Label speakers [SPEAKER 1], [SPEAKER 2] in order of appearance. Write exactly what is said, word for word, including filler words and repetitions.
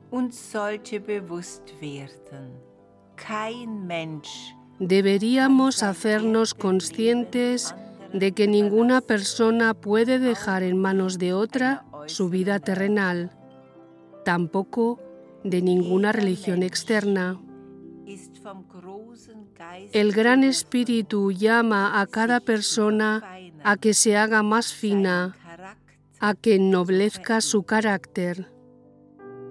[SPEAKER 1] uns sollte bewusst werden. Kein Mensch
[SPEAKER 2] Deberíamos hacernos conscientes de que ninguna persona puede dejar en manos de otra su vida terrenal, tampoco de ninguna religión externa. El Gran Espíritu llama a cada persona a que se haga más fina, a que ennoblezca su carácter.